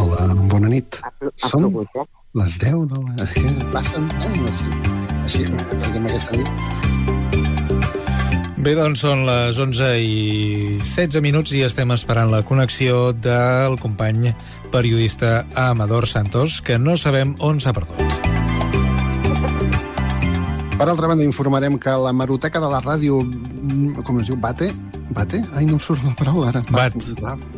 Hola, bona nit. Ha Són plogut, les 10 de la... Què passen? Així, perquè aquesta nit... Bé, doncs són les 11:16 i estem esperant la connexió del company periodista Amador Santos, que no sabem on s'ha perdut. Per altra banda, informarem que la Hemeroteca de la ràdio... Com es diu? Bate? Ai, no em surt la paraula ara.